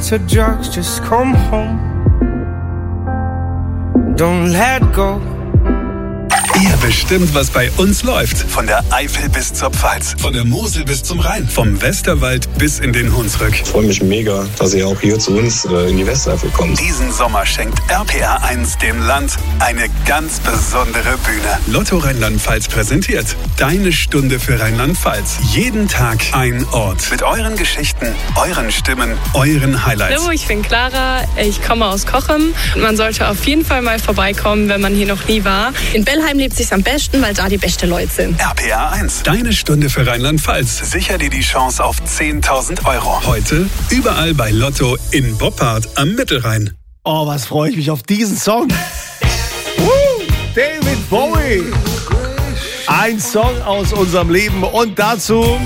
to drugs, just come home. Don't let go. Ihr bestimmt, was bei uns läuft. Von der Eifel bis zur Pfalz, von der Mosel bis zum Rhein, vom Westerwald bis in den Hunsrück. Ich freue mich mega, dass ihr auch hier zu uns in die Westeifel kommt. Diesen Sommer schenkt RPR 1 dem Land eine ganz besondere Bühne. Lotto Rheinland-Pfalz präsentiert Deine Stunde für Rheinland-Pfalz. Jeden Tag ein Ort. Mit euren Geschichten, euren Stimmen, euren Highlights. Hallo, ich bin Clara, ich komme aus Cochem. Man sollte auf jeden Fall mal vorbeikommen, wenn man hier noch nie war. In Bellheim lebt sich's am besten, weil da die besten Leute sind. RPR 1, Deine Stunde für Rheinland-Pfalz. Sicher dir die Chance auf 10.000 Euro. Heute überall bei Lotto in Boppard am Mittelrhein. Oh, was freue ich mich auf diesen Song. David Bowie. Ein Song aus unserem Leben und dazu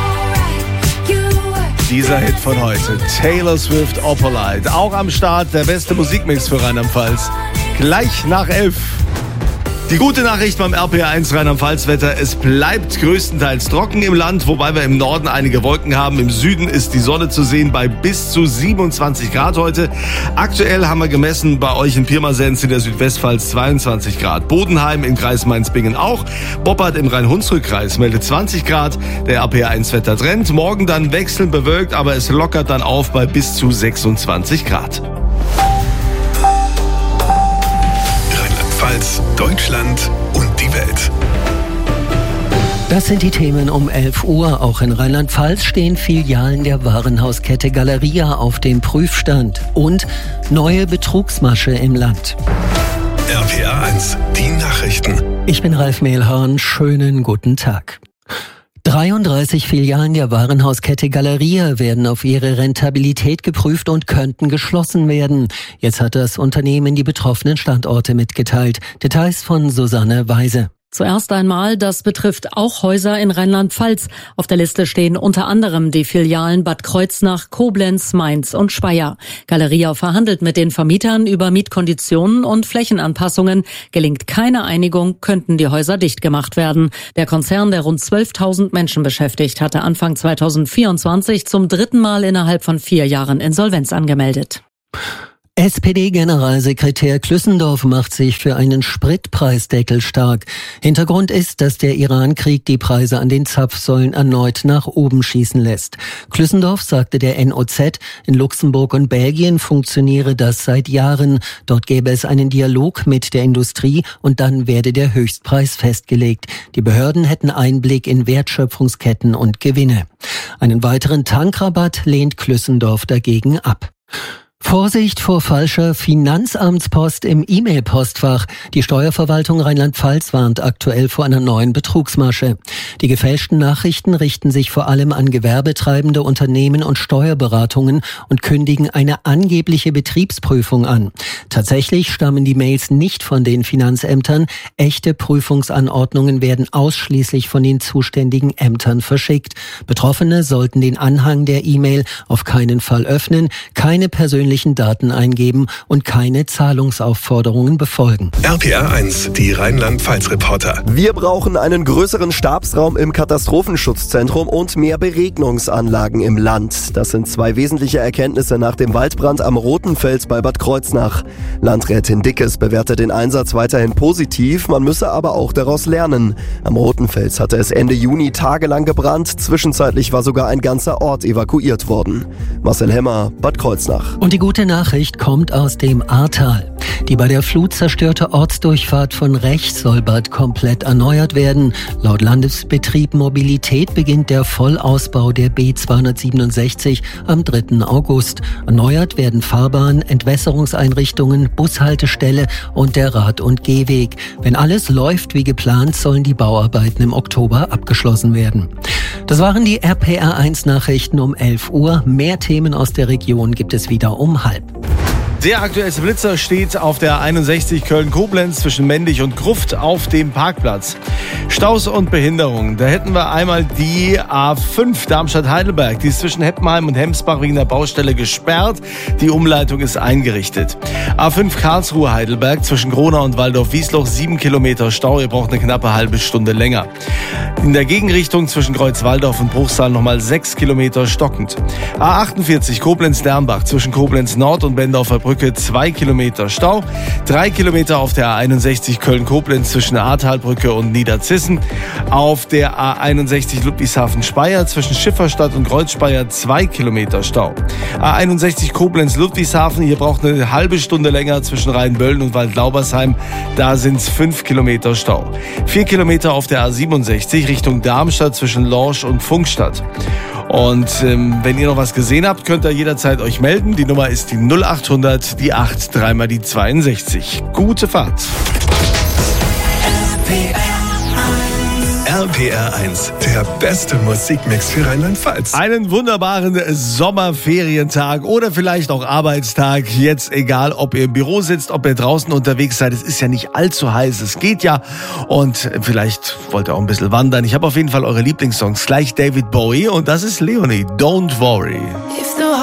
dieser Hit von heute. Taylor Swift, Opalite. Auch am Start der beste Musikmix für Rheinland-Pfalz. Gleich nach 11. Die gute Nachricht beim RPR1 Rheinland-Pfalz-Wetter: Es bleibt größtenteils trocken im Land, wobei wir im Norden einige Wolken haben. Im Süden ist die Sonne zu sehen bei bis zu 27 Grad heute. Aktuell haben wir gemessen bei euch in Pirmasens in der Südwestpfalz 22 Grad. Bodenheim im Kreis Mainz-Bingen auch. Boppard im Rhein-Hunsrück-Kreis meldet 20 Grad. Der RPR1-Wettertrend: Morgen dann wechselnd bewölkt, aber es lockert dann auf bei bis zu 26 Grad. Deutschland und die Welt. Das sind die Themen um 11 Uhr. Auch in Rheinland-Pfalz stehen Filialen der Warenhauskette Galeria auf dem Prüfstand. Und neue Betrugsmasche im Land. RPR 1, die Nachrichten. Ich bin Ralf Mehlhorn. Schönen guten Tag. 33 Filialen der Warenhauskette Galeria werden auf ihre Rentabilität geprüft und könnten geschlossen werden. Jetzt hat das Unternehmen die betroffenen Standorte mitgeteilt. Details von Susanne Weise. Zuerst einmal, das betrifft auch Häuser in Rheinland-Pfalz. Auf der Liste stehen unter anderem die Filialen Bad Kreuznach, Koblenz, Mainz und Speyer. Galeria verhandelt mit den Vermietern über Mietkonditionen und Flächenanpassungen. Gelingt keine Einigung, könnten die Häuser dicht gemacht werden. Der Konzern, der rund 12.000 Menschen beschäftigt, hatte Anfang 2024 zum dritten Mal innerhalb von 4 Jahren Insolvenz angemeldet. SPD-Generalsekretär Klüssendorf macht sich für einen Spritpreisdeckel stark. Hintergrund ist, dass der Iran-Krieg die Preise an den Zapfsäulen erneut nach oben schießen lässt. Klüssendorf sagte der NOZ, in Luxemburg und Belgien funktioniere das seit Jahren. Dort gäbe es einen Dialog mit der Industrie und dann werde der Höchstpreis festgelegt. Die Behörden hätten Einblick in Wertschöpfungsketten und Gewinne. Einen weiteren Tankrabatt lehnt Klüssendorf dagegen ab. Vorsicht vor falscher Finanzamtspost im E-Mail-Postfach. Die Steuerverwaltung Rheinland-Pfalz warnt aktuell vor einer neuen Betrugsmasche. Die gefälschten Nachrichten richten sich vor allem an gewerbetreibende Unternehmen und Steuerberatungen und kündigen eine angebliche Betriebsprüfung an. Tatsächlich stammen die Mails nicht von den Finanzämtern. Echte Prüfungsanordnungen werden ausschließlich von den zuständigen Ämtern verschickt. Betroffene sollten den Anhang der E-Mail auf keinen Fall öffnen, keine persönlichen Daten eingeben und keine Zahlungsaufforderungen befolgen. RPR 1, die Rheinland-Pfalz-Reporter. Wir brauchen einen größeren Stabsraum im Katastrophenschutzzentrum und mehr Beregnungsanlagen im Land. Das sind 2 wesentliche Erkenntnisse nach dem Waldbrand am Rotenfels bei Bad Kreuznach. Landrätin Dickes bewertet den Einsatz weiterhin positiv, man müsse aber auch daraus lernen. Am Rotenfels hatte es Ende Juni tagelang gebrannt, zwischenzeitlich war sogar ein ganzer Ort evakuiert worden. Marcel Hemmer, Bad Kreuznach. Und die gute Nachricht kommt aus dem Ahrtal. Die bei der Flut zerstörte Ortsdurchfahrt von Rech soll bald komplett erneuert werden. Laut Landesbetrieb Mobilität beginnt der Vollausbau der B267 am 3. August. Erneuert werden Fahrbahn, Entwässerungseinrichtungen, Bushaltestelle und der Rad- und Gehweg. Wenn alles läuft wie geplant, sollen die Bauarbeiten im Oktober abgeschlossen werden. Das waren die RPR1 Nachrichten um 11 Uhr. Mehr Themen aus der Region gibt es wieder um 12:30. Der aktuellste Blitzer steht auf der 61 Köln-Koblenz zwischen Mendig und Gruft auf dem Parkplatz. Staus und Behinderungen. Da hätten wir einmal die A5 Darmstadt-Heidelberg. Die ist zwischen Heppenheim und Hemsbach wegen der Baustelle gesperrt. Die Umleitung ist eingerichtet. A5 Karlsruhe-Heidelberg zwischen Gronau und Waldorf-Wiesloch 7 Kilometer Stau. Ihr braucht eine knappe halbe Stunde länger. In der Gegenrichtung zwischen Kreuz-Walldorf und Bruchsal nochmal 6 Kilometer stockend. A48 Koblenz-Dernbach zwischen Koblenz Nord und Bendorfer Brücke 2 Kilometer Stau. 3 Kilometer auf der A61 Köln-Koblenz zwischen Ahrtalbrücke und Niederzissen. Auf der A61 Ludwigshafen-Speyer zwischen Schifferstadt und Kreuzspeyer 2 Kilometer Stau. A61 Koblenz-Ludwigshafen, hier braucht eine halbe Stunde länger zwischen Rheinböllen und Waldlaubersheim. Da sind es 5 Kilometer Stau. 4 Kilometer auf der A67 Richtung Darmstadt zwischen Lorsch und Funkstadt. Und wenn ihr noch was gesehen habt, könnt ihr jederzeit euch melden. Die Nummer ist die 0800, die 8, dreimal die 62. Gute Fahrt. RPR 1, der beste Musikmix für Rheinland-Pfalz. Einen wunderbaren Sommerferientag oder vielleicht auch Arbeitstag. Jetzt egal, ob ihr im Büro sitzt, ob ihr draußen unterwegs seid. Es ist ja nicht allzu heiß, es geht ja. Und vielleicht wollt ihr auch ein bisschen wandern. Ich habe auf jeden Fall eure Lieblingssongs. Gleich David Bowie und das ist Leonie. Don't Worry. If the